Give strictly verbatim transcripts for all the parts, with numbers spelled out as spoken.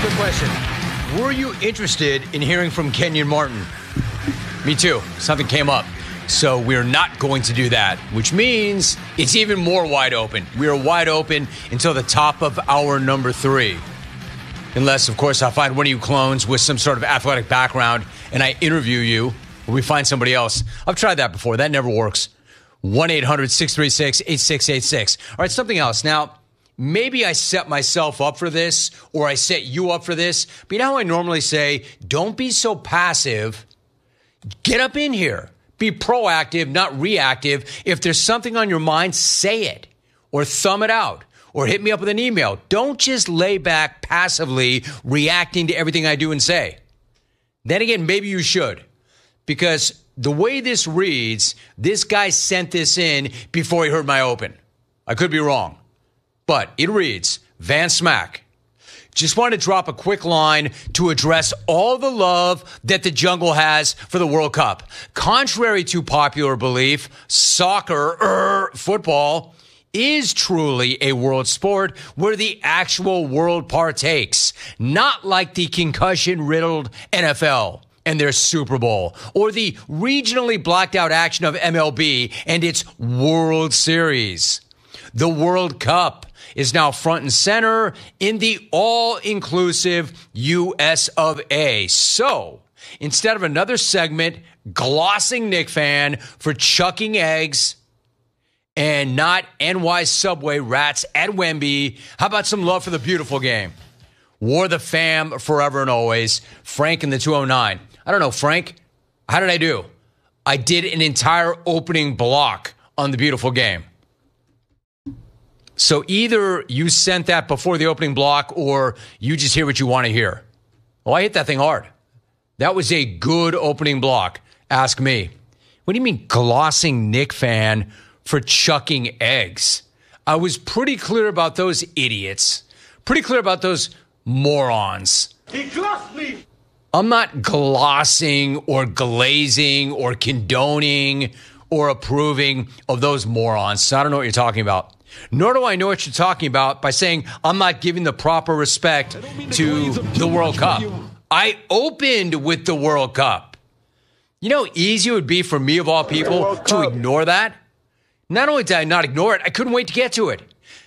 quick question. Were you interested in hearing from Kenyon Martin? Me too. Something came up. So we're not going to do that, which means it's even more wide open. We are wide open until the top of hour number three. Unless, of course, I find one of you clones with some sort of athletic background and I interview you, or we find somebody else. I've tried that before. That never works. one eight hundred six three six eight six eight six. All right, something else. Now, maybe I set myself up for this, or I set you up for this. But you know how I normally say, don't be so passive. Get up in here. Be proactive, not reactive. If there's something on your mind, say it or thumb it out or hit me up with an email. Don't just lay back passively reacting to everything I do and say. Then again, maybe you should, because the way this reads, this guy sent this in before he heard my open. I could be wrong, but it reads, Van Smack. Just want to drop a quick line to address all the love that the jungle has for the World Cup. Contrary to popular belief, soccer, er, football, is truly a world sport where the actual world partakes, not like the concussion-riddled N F L and their Super Bowl, or the regionally blacked out action of M L B and its World Series. The World Cup is now front and center in the all-inclusive U S of A. So, instead of another segment glossing Knick fan for chucking eggs and not N Y Subway rats at Wemby, how about some love for the beautiful game? War the fam forever and always. Frank in the two oh nine. I don't know, Frank, how did I do? I did an entire opening block on the beautiful game. So either you sent that before the opening block or you just hear what you want to hear. Well, I hit that thing hard. That was a good opening block. Ask me. What do you mean glossing Knick fan for chucking eggs? I was pretty clear about those idiots. Pretty clear about those morons. He glossed me. I'm not glossing or glazing or condoning or approving of those morons. So I don't know what you're talking about. Nor do I know what you're talking about by saying I'm not giving the proper respect to the World Cup. I opened with the World Cup. You know how easy it would be for me, of all people, to ignore that? Not only did I not ignore it, I couldn't wait to get to it.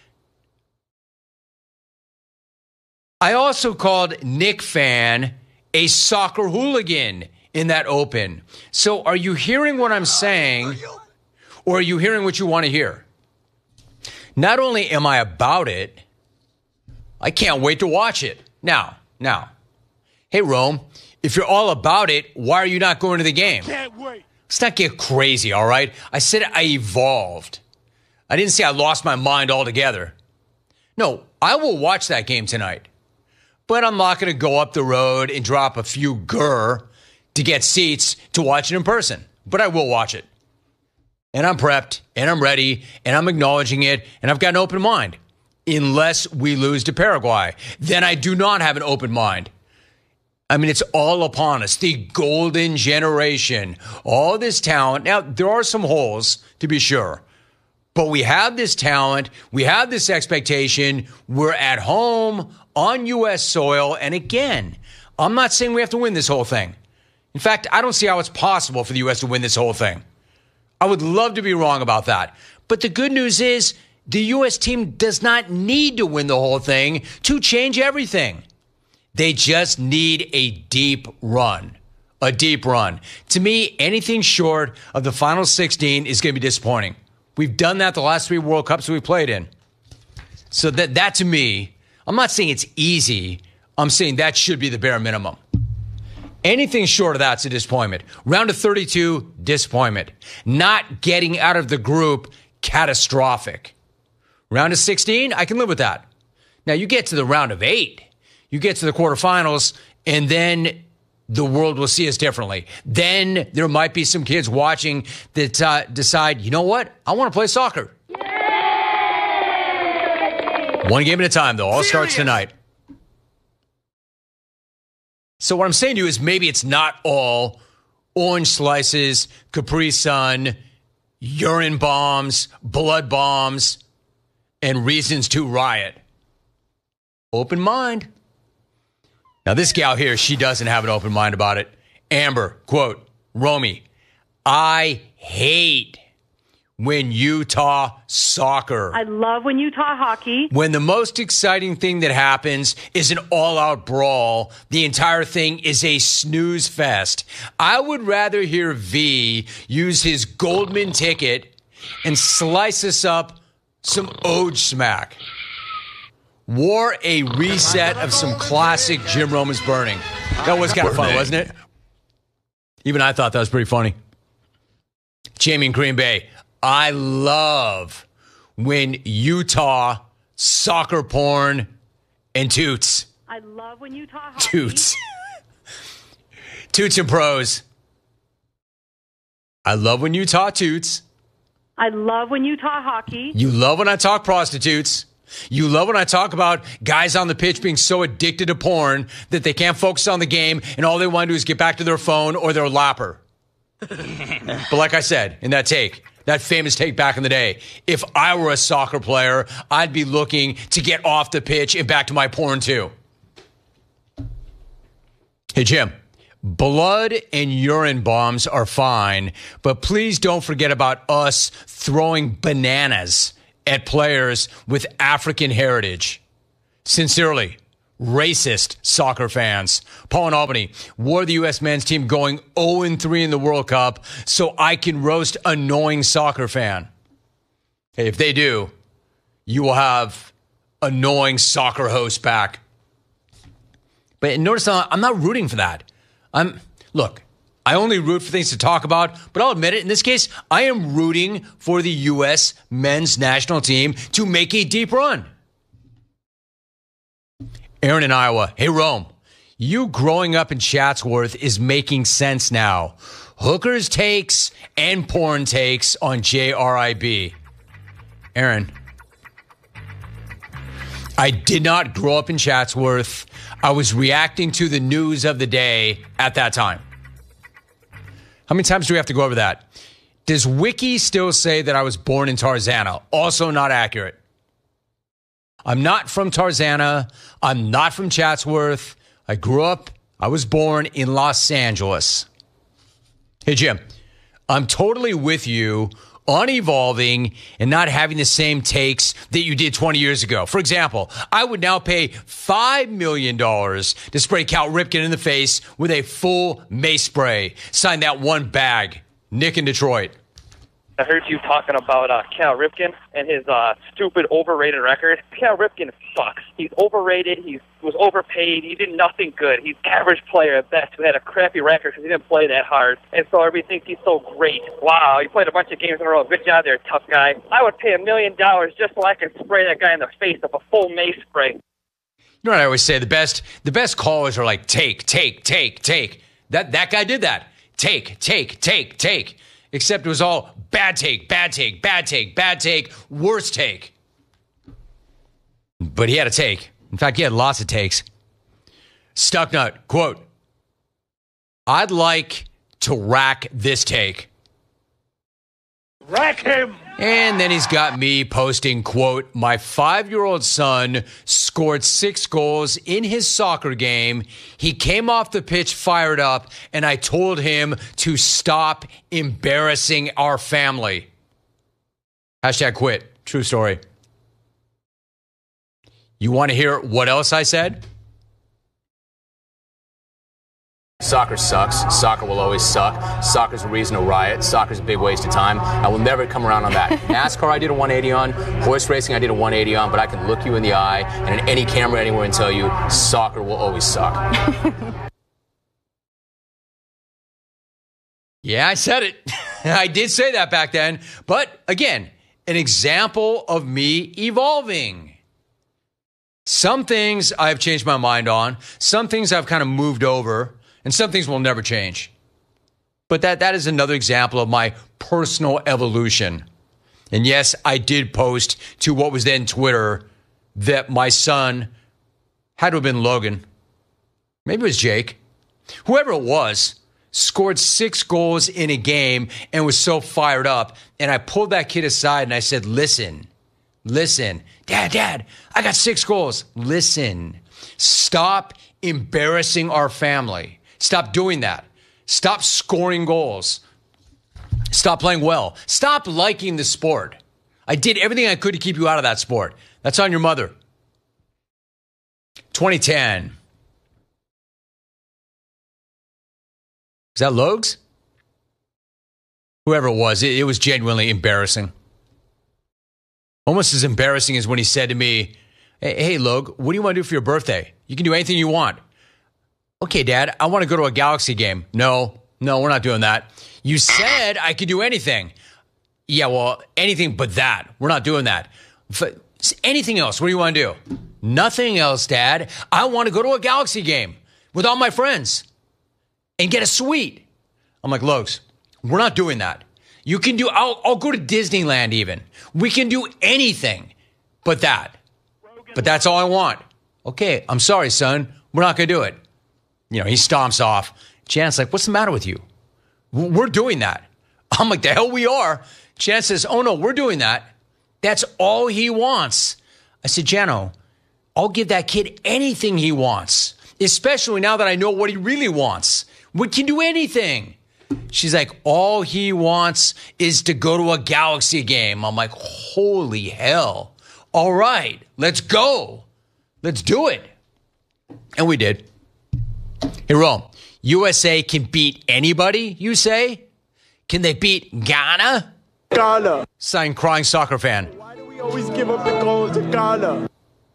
I also called Knick fan a soccer hooligan in that open. So are you hearing what I'm saying, or are you hearing what you want to hear? Not only am I about it, I can't wait to watch it. Now, now, hey, Rome, if you're all about it, why are you not going to the game? Can't wait. Let's not get crazy, all right? I said I evolved. I didn't say I lost my mind altogether. No, I will watch that game tonight. But I'm not going to go up the road and drop a few grr to get seats to watch it in person. But I will watch it. And I'm prepped, and I'm ready, and I'm acknowledging it, and I've got an open mind. Unless we lose to Paraguay. Then I do not have an open mind. I mean, it's all upon us. The golden generation. All this talent. Now, there are some holes, to be sure. But we have this talent. We have this expectation. We're at home on U S soil. And again, I'm not saying we have to win this whole thing. In fact, I don't see how it's possible for the U S to win this whole thing. I would love to be wrong about that. But the good news is the U S team does not need to win the whole thing to change everything. They just need a deep run. A deep run. To me, anything short of the final sixteen is going to be disappointing. We've done that the last three World Cups we've played in. So that, that to me, I'm not saying it's easy. I'm saying that should be the bare minimum. Anything short of that's a disappointment. Round of thirty-two, disappointment. Not getting out of the group, catastrophic. Round of sixteen, I can live with that. Now, you get to the round of eight, you get to the quarterfinals, and then the world will see us differently. Then there might be some kids watching that uh, decide, you know what? I want to play soccer. Yay! One game at a time, though. All Serious? Starts tonight. So what I'm saying to you is maybe it's not all orange slices, Capri Sun, urine bombs, blood bombs, and reasons to riot. Open mind. Now, this gal here, she doesn't have an open mind about it. Amber, quote, Romy, I hate when Utah soccer. I love when Utah hockey. When the most exciting thing that happens is an all-out brawl, the entire thing is a snooze fest. I would rather hear V use his Goldman ticket and slice us up some Ode smack. War a reset of some classic Jim Roman's Burning. That was kind of fun, wasn't it? Even I thought that was pretty funny. Jamie in Green Bay. I love when Utah soccer porn and toots. I love when Utah hockey. Toots. Toots and pros. I love when Utah toots. I love when Utah hockey. You love when I talk prostitutes. You love when I talk about guys on the pitch being so addicted to porn that they can't focus on the game and all they want to do is get back to their phone or their lapper. But like I said, in that take, that famous take back in the day, if I were a soccer player, I'd be looking to get off the pitch and back to my porn too. Hey, Jim, blood and urine bombs are fine, but please don't forget about us throwing bananas at players with African heritage. Sincerely, racist soccer fans. Paul in Albany, wore the U S men's team going oh and three in the World Cup so I can roast annoying soccer fan. Hey, if they do, you will have annoying soccer hosts back. But notice I'm not rooting for that. I'm, look, I only root for things to talk about, but I'll admit it, in this case, I am rooting for the U S men's national team to make a deep run. Aaron in Iowa. Hey, Rome, you growing up in Chatsworth is making sense now. Hookers takes and porn takes on J R I B. Aaron, I did not grow up in Chatsworth. I was reacting to the news of the day at that time. How many times do we have to go over that? Does Wiki still say that I was born in Tarzana? Also not accurate. I'm not from Tarzana. I'm not from Chatsworth. I grew up, I was born in Los Angeles. Hey, Jim, I'm totally with you on evolving and not having the same takes that you did twenty years ago. For example, I would now pay five million dollars to spray Cal Ripken in the face with a full mace spray. Sign that one bag. Nick in Detroit. I heard you talking about uh, Cal Ripken and his uh, stupid overrated record. Cal Ripken sucks. He's overrated. He was overpaid. He did nothing good. He's an average player at best who had a crappy record because he didn't play that hard. And so everybody thinks he's so great. Wow, he played a bunch of games in a row. Good job there, tough guy. I would pay a million dollars just so I could spray that guy in the face with a full mace spray. You know what I always say? The best, the best callers are like, take, take, take, take. That, that guy did that. Take, take, take, take. Except it was all bad take, bad take, bad take, bad take, worst take. But he had a take. In fact, he had lots of takes. Stucknut, quote, I'd like to rack this take. Rack him! And then he's got me posting, quote, my five-year-old son scored six goals in his soccer game. He came off the pitch fired up, and I told him to stop embarrassing our family. Hashtag quit. True story. You want to hear what else I said? Soccer sucks. Soccer will always suck. Soccer's a reason to riot. Soccer's a big waste of time. I will never come around on that. NASCAR I did a one eighty on. Horse racing I did a one eighty on. But I can look you in the eye and in any camera anywhere and tell you soccer will always suck. Yeah, I said it. I did say that back then. But again, an example of me evolving. Some things I've changed my mind on. Some things I've kind of moved over. And some things will never change. But that, that is another example of my personal evolution. And yes, I did post to what was then Twitter that my son had to have been Logan. Maybe it was Jake. Whoever it was, scored six goals in a game and was so fired up. And I pulled that kid aside and I said, listen, Listen. Dad, Dad, I got six goals. Listen. Stop embarrassing our family. Stop doing that. Stop scoring goals. Stop playing well. Stop liking the sport. I did everything I could to keep you out of that sport. That's on your mother. twenty ten. Is that Logs? Whoever it was, it, it was genuinely embarrassing. Almost as embarrassing as when he said to me, hey, hey, Log, what do you want to do for your birthday? You can do anything you want. Okay, Dad, I want to go to a Galaxy game. No, no, we're not doing that. You said I could do anything. Yeah, well, anything but that. We're not doing that. But anything else, what do you want to do? Nothing else, Dad. I want to go to a Galaxy game with all my friends and get a suite. I'm like, Logs, we're not doing that. You can do, I'll, I'll go to Disneyland even. We can do anything but that. But that's all I want. Okay, I'm sorry, son. We're not going to do it. You know, he stomps off. Chan's like, what's the matter with you? We're doing that. I'm like, the hell we are. Chan says, oh no, we're doing that. That's all he wants. I said, Jano, I'll give that kid anything he wants, especially now that I know what he really wants. We can do anything. She's like, all he wants is to go to a Galaxy game. I'm like, holy hell. All right, let's go. Let's do it. And we did. Hey, Rome, U S A can beat anybody, you say? Can they beat Ghana? Ghana. Sign crying soccer fan. Why do we always give up the goal to Ghana?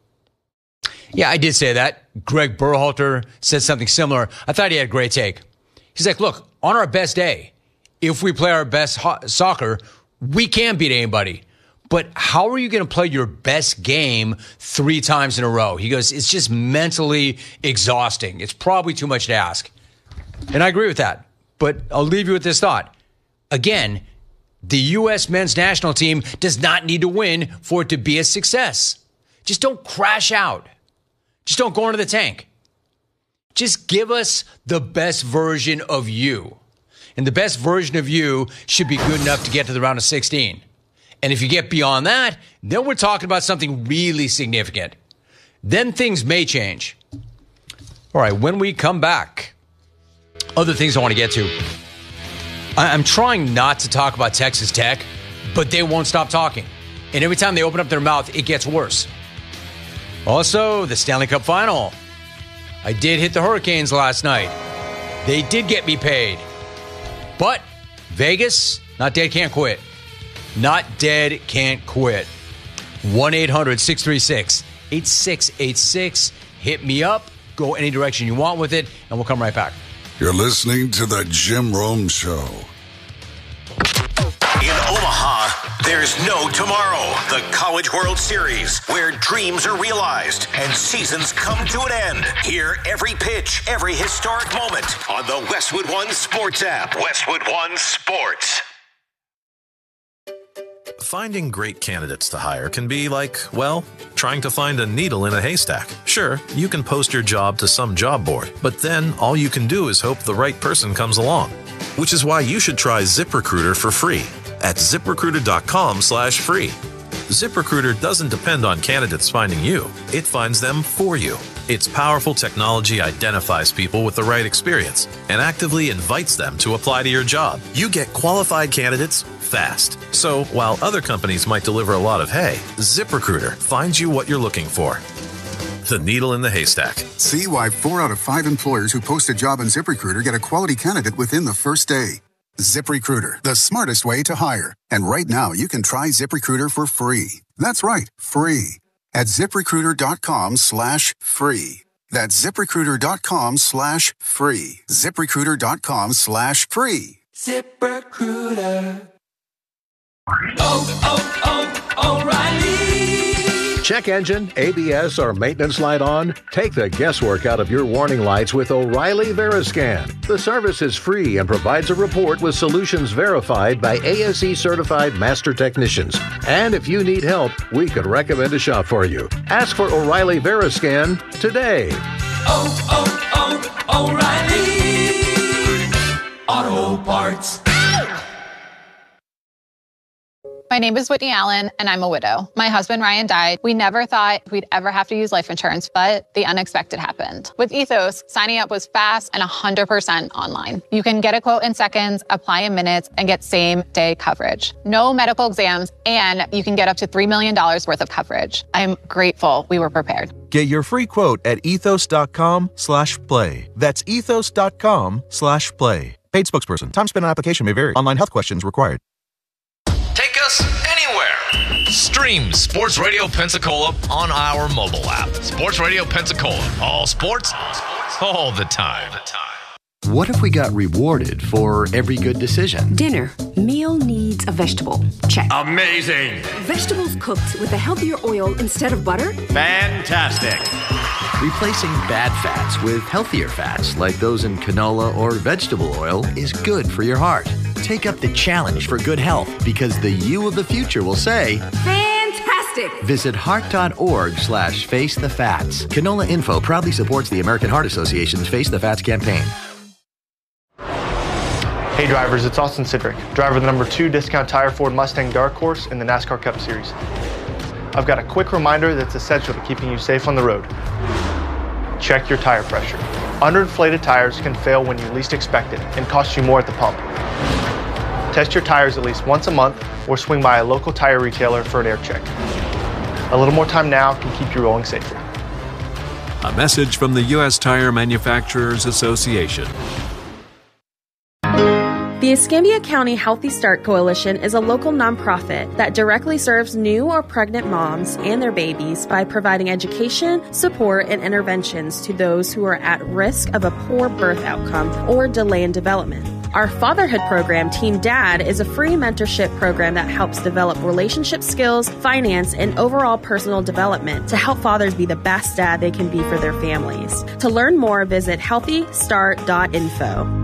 Yeah, I did say that. Greg Berhalter said something similar. I thought he had a great take. He's like, look, on our best day, if we play our best ho- soccer, we can beat anybody. But how are you going to play your best game three times in a row? He goes, it's just mentally exhausting. It's probably too much to ask. And I agree with that. But I'll leave you with this thought. Again, the U S men's national team does not need to win for it to be a success. Just don't crash out. Just don't go into the tank. Just give us the best version of you. And the best version of you should be good enough to get to the round of sixteen. And if you get beyond that, then we're talking about something really significant. Then things may change. All right, when we come back, other things I want to get to. I'm trying not to talk about Texas Tech, but they won't stop talking. And every time they open up their mouth, it gets worse. Also, the Stanley Cup Final. I did hit the Hurricanes last night. They did get me paid. But Vegas, not dead, can't quit. Not dead, can't quit. one eight hundred six three six eight six eight six. Hit me up. Go any direction you want with it, and we'll come right back. You're listening to The Jim Rome Show. In Omaha, there's no tomorrow. The College World Series, where dreams are realized and seasons come to an end. Hear every pitch, every historic moment on the Westwood One Sports app. Westwood One Sports. Finding great candidates to hire can be like, well, trying to find a needle in a haystack. Sure, you can post your job to some job board, but then all you can do is hope the right person comes along. Which is why you should try ZipRecruiter for free at ZipRecruiter.com slash free. ZipRecruiter doesn't depend on candidates finding you. It finds them for you. Its powerful technology identifies people with the right experience and actively invites them to apply to your job. You get qualified candidates fast. So while other companies might deliver a lot of hay, ZipRecruiter finds you what you're looking for. The needle in the haystack. See why four out of five employers who post a job on ZipRecruiter get a quality candidate within the first day. ZipRecruiter, the smartest way to hire. And right now, you can try ZipRecruiter for free. That's right, free. At ZipRecruiter.com slash free. That's ZipRecruiter.com slash free. ZipRecruiter.com slash free. ZipRecruiter. Oh, oh, oh, O'Reilly. Check engine, A B S, or maintenance light on? Take the guesswork out of your warning lights with O'Reilly Veriscan. The service is free and provides a report with solutions verified by A S E certified master technicians. And if you need help, we could recommend a shop for you. Ask for O'Reilly Veriscan today. Oh, oh, oh, O'Reilly Auto Parts. My name is Whitney Allen, and I'm a widow. My husband, Ryan, died. We never thought we'd ever have to use life insurance, but the unexpected happened. With Ethos, signing up was fast and one hundred percent online. You can get a quote in seconds, apply in minutes, and get same-day coverage. No medical exams, and you can get up to three million dollars worth of coverage. I'm grateful we were prepared. Get your free quote at ethos.com slash play. That's ethos.com slash play. Paid spokesperson. Time spent on application may vary. Online health questions required. Take us anywhere. Stream Sports Radio Pensacola on our mobile app. Sports Radio Pensacola. All sports, all the time. What if we got rewarded for every good decision? Dinner. Meal needs a vegetable. Check. Amazing. Vegetables cooked with a healthier oil instead of butter? Fantastic. Replacing bad fats with healthier fats like those in canola or vegetable oil is good for your heart. Take up the challenge for good health because the you of the future will say, fantastic! Visit heart.org slash face the fats. Canola Info proudly supports the American Heart Association's Face the Fats campaign. Hey drivers, it's Austin Sidrick, driver of the number two discount tire Ford Mustang Dark Horse in the NASCAR Cup Series. I've got a quick reminder that's essential to keeping you safe on the road. Check your tire pressure. Underinflated tires can fail when you least expect it and cost you more at the pump. Test your tires at least once a month or swing by a local tire retailer for an air check. A little more time now can keep you rolling safely. A message from the U S Tire Manufacturers Association. The Escambia County Healthy Start Coalition is a local nonprofit that directly serves new or pregnant moms and their babies by providing education, support, and interventions to those who are at risk of a poor birth outcome or delay in development. Our fatherhood program, Team Dad, is a free mentorship program that helps develop relationship skills, finance, and overall personal development to help fathers be the best dad they can be for their families. To learn more, visit healthy start dot info.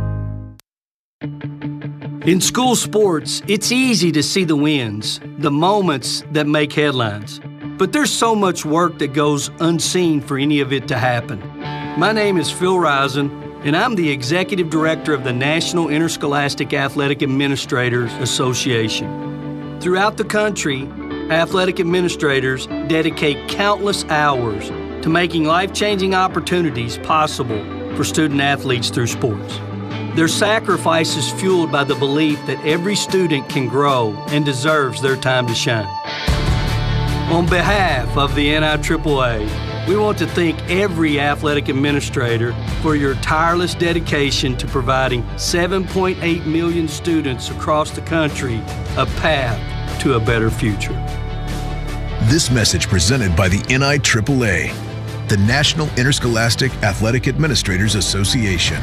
In school sports, it's easy to see the wins, the moments that make headlines. But there's so much work that goes unseen for any of it to happen. My name is Phil Risen, and I'm the Executive Director of the National Interscholastic Athletic Administrators Association. Throughout the country, athletic administrators dedicate countless hours to making life-changing opportunities possible for student athletes through sports. Their sacrifice is fueled by the belief that every student can grow and deserves their time to shine. On behalf of the N I triple A, we want to thank every athletic administrator for your tireless dedication to providing seven point eight million students across the country a path to a better future. This message presented by the N I triple A, the National Interscholastic Athletic Administrators Association.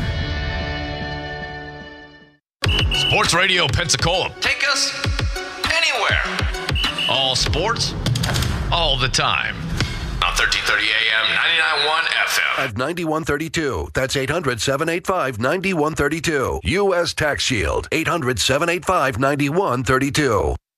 Sports Radio Pensacola. Take us anywhere. All sports, all the time. On thirteen thirty A M, ninety-nine point one F M. At ninety-one thirty-two. That's eight hundred, seven eight five, nine one three two. U S Tax Shield. eight hundred, seven eight five, nine one three two.